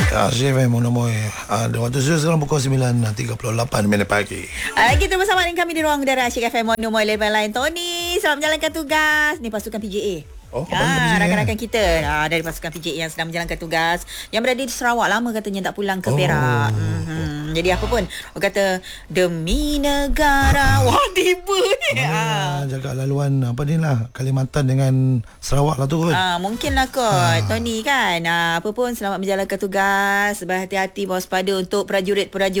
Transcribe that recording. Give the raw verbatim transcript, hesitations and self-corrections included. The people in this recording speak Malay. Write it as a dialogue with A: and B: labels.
A: Ya, C F M Monomoy. Ada waktu sekarang pukul sembilan tiga puluh lapan minit pagi.
B: Uh, kita bersama dengan kami di ruang udara Asyik F M Monomoy level lain. Tony, selamat menjalankan tugas. Ni pasukan P J A.
A: Oh,
B: ah, rakan-rakan kita ah, dari pasukan P J A yang sedang menjalankan tugas, yang berada di Sarawak, lama katanya tak pulang ke Perak. Oh. Mm-hmm. Jadi apa pun, orang kata demi negara. Wah, tiba ni.
A: Ah, jaga laluan apa ni lah, Kalimantan dengan Sarawak lah tu kot.
B: Ah, mungkin lah kot, ah. Tony kan. Ah, apa pun, selamat menjalankan tugas. Berhati-hati, waspada untuk prajurit-prajurit